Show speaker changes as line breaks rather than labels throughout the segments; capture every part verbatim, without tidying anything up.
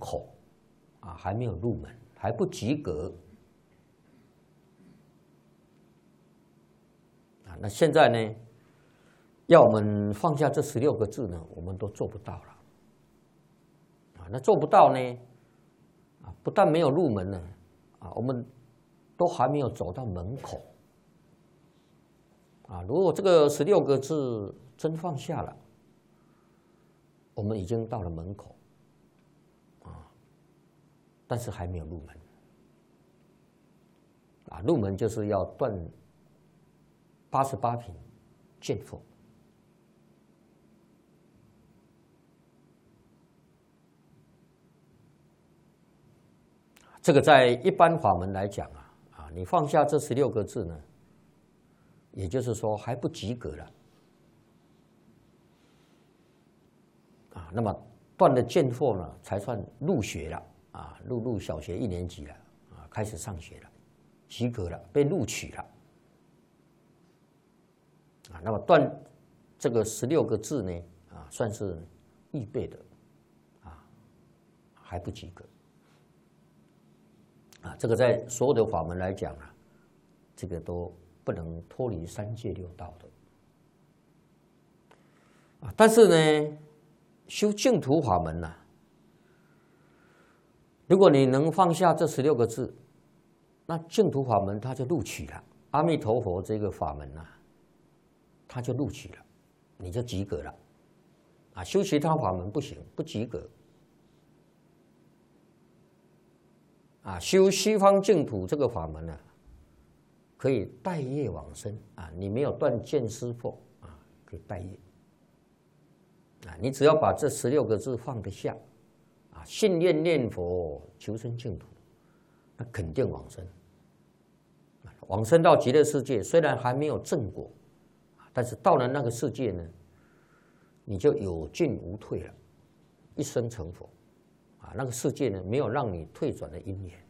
口，啊，还没有入门，还不及格。啊，那现在呢，要我们放下这十六个字呢，我们都做不到了。啊，那做不到呢，啊，不但没有入门呢，啊，我们都还没有走到门口。啊，如果这个十六个字真放下了，我们已经到了门口，啊，但是还没有入门。啊，入门就是要断八十八品见惑。这个在一般法门来讲啊，啊，你放下这十六个字呢，也就是说还不及格了。啊，那么断了见惑呢，才算入学了啊，入入小学一年级了啊，开始上学了，及格了，被录取了啊。那么断这个十六个字呢，啊，算是预备的啊，还不及格啊。这个在所有的法门来讲啊，这个都不能脱离三界六道的啊。但是呢，修净土法门呐、啊，如果你能放下这十六个字，那净土法门它就录取了。阿弥陀佛这个法门呐、啊，它就录取了，你就及格了。啊，修其他法门不行，不及格。啊，修西方净土这个法门呢、啊，可以带业往生啊，你没有断见思惑啊，可以带业。啊，你只要把这十六个字放得下，啊，信念念佛求生净土，那肯定往生。往生到极乐世界，虽然还没有正果，但是到了那个世界呢，你就有进无退了，一生成佛。啊，那个世界呢，没有让你退转的因缘。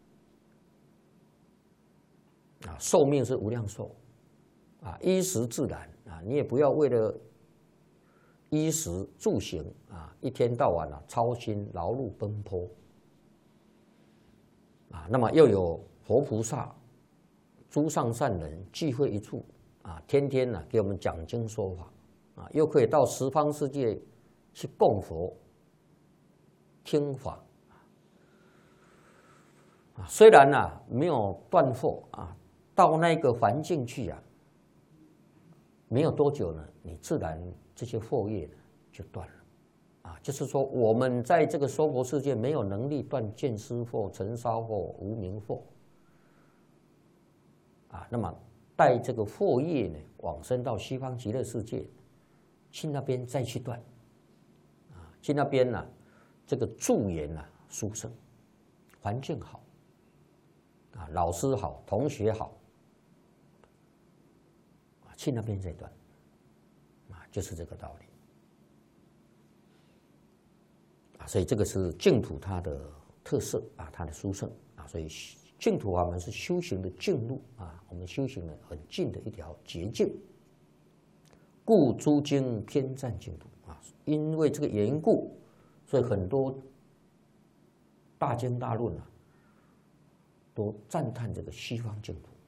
啊，寿命是无量寿，啊，衣食自然啊，你也不要为了衣食住行啊，一天到晚啊操心劳碌奔波啊。那么又有佛菩萨、诸上善人聚会一处啊，天天呢、啊、给我们讲经说法啊，又可以到十方世界去供佛、听法啊。虽然呢、啊、没有断惑啊，到那个环境去啊，没有多久呢，你自然这些惑业就断了，啊，就是说我们在这个娑婆世界没有能力断见思惑、尘沙惑、无明惑，啊，那么带这个惑业呢往生到西方极乐世界，去那边再去断，啊，去那边呢、啊，这个助缘呢殊胜，环境好，啊，老师好，同学好，啊，去那边再断。就是这个道理啊，所以这个是净土它的特色啊，它的殊胜啊，所以净土法门是修行的径路啊，我们修行的很近的一条捷径。故诸经偏赞净土啊，因为这个缘故，所以很多大经大论啊，都赞叹这个西方净土。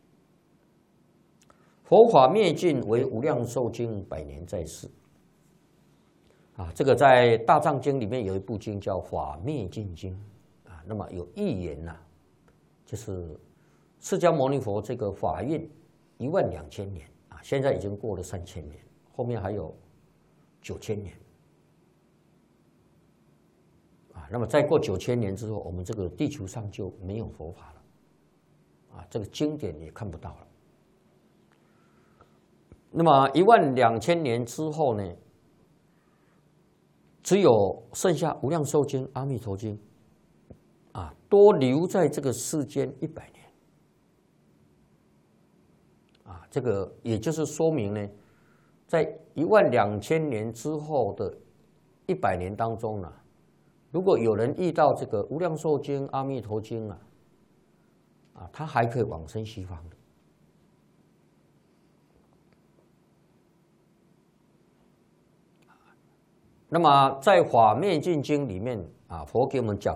佛法灭尽为无量寿经百年在世啊，这个在大藏经里面有一部经叫法灭尽经啊，那么有预言呐、啊，就是释迦牟尼佛这个法运一万两千年啊，现在已经过了三千年，后面还有九千年啊，那么再过九千年之后，我们这个地球上就没有佛法了啊，这个经典也看不到了。那么一万两千年之后呢，只有剩下无量寿经、阿弥陀经，啊，多留在这个世间一百年，啊，这个也就是说明呢，在一万两千年之后的一百年当中呢，如果有人遇到这个无量寿经、阿弥陀经啊，啊，他还可以往生西方的。那么在《法灭尽经》里面啊，佛给我们讲